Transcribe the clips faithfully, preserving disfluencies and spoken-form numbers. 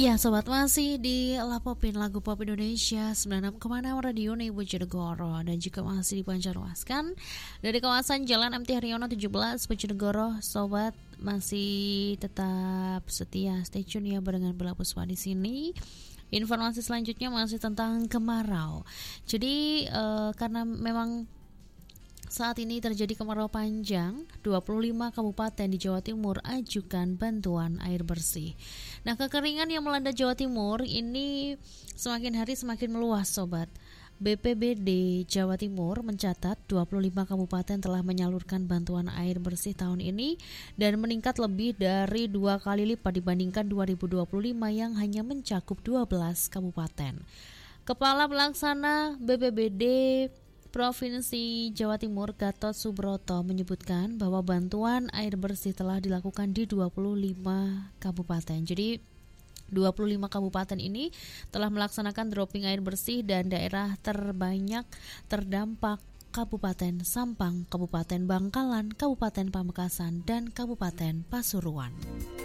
Iya sobat, masih di Lapopin lagu pop Indonesia sembilan puluh enam koma enam Radio Bojonegoro, dan juga masih dipancarluaskan dari kawasan Jalan M T Haryono tujuh belas Bojonegoro. Sobat masih tetap setia, stay tune ya barengan Bella Puspa di sini. Informasi selanjutnya masih tentang kemarau. Jadi uh, karena memang saat ini terjadi kemarau panjang, dua puluh lima kabupaten di Jawa Timur ajukan bantuan air bersih. Nah, kekeringan yang melanda Jawa Timur ini semakin hari semakin meluas, sobat. B P B D Jawa Timur mencatat dua puluh lima kabupaten telah menyalurkan bantuan air bersih tahun ini dan meningkat lebih dari dua kali lipat dibandingkan dua ribu dua puluh lima yang hanya mencakup dua belas kabupaten. Kepala Pelaksana B P B D Provinsi Jawa Timur Gatot Subroto menyebutkan bahwa bantuan air bersih telah dilakukan di dua puluh lima kabupaten. Jadi dua puluh lima kabupaten ini telah melaksanakan dropping air bersih, dan daerah terbanyak terdampak Kabupaten Sampang, Kabupaten Bangkalan, Kabupaten Pamekasan, dan Kabupaten Pasuruan.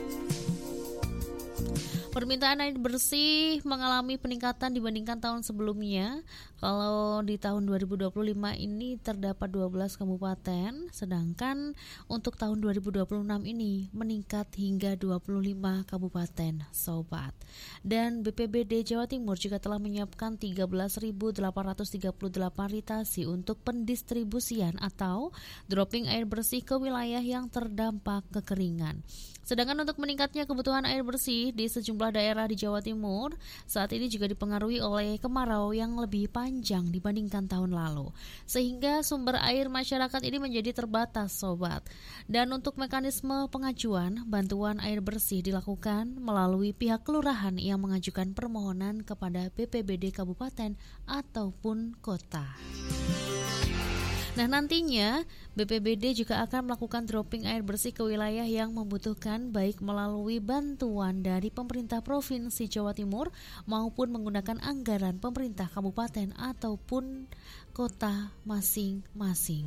Permintaan air bersih mengalami peningkatan dibandingkan tahun sebelumnya. Kalau di tahun dua ribu dua puluh lima ini terdapat dua belas kabupaten, sedangkan untuk tahun dua ribu dua puluh enam ini meningkat hingga dua puluh lima kabupaten, sobat. Dan B P B D Jawa Timur juga telah menyiapkan tiga belas ribu delapan ratus tiga puluh delapan ritasi untuk pendistribusian atau dropping air bersih ke wilayah yang terdampak kekeringan. Sedangkan untuk meningkatnya kebutuhan air bersih di sejumlah daerah di Jawa Timur saat ini juga dipengaruhi oleh kemarau yang lebih panjang dibandingkan tahun lalu, sehingga sumber air masyarakat ini menjadi terbatas, sobat. Dan untuk mekanisme pengajuan bantuan air bersih dilakukan melalui pihak kelurahan yang mengajukan permohonan kepada B P B D kabupaten ataupun kota. Nah, nantinya B P B D juga akan melakukan dropping air bersih ke wilayah yang membutuhkan, baik melalui bantuan dari pemerintah Provinsi Jawa Timur maupun menggunakan anggaran pemerintah kabupaten ataupun kota masing-masing.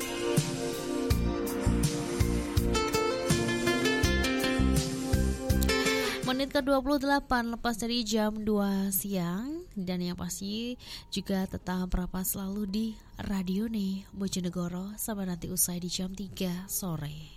Menit ke dua puluh delapan lepas dari jam dua siang, dan yang pasti juga tetap berapa selalu di Radio Bojonegoro sampai nanti usai di jam tiga sore.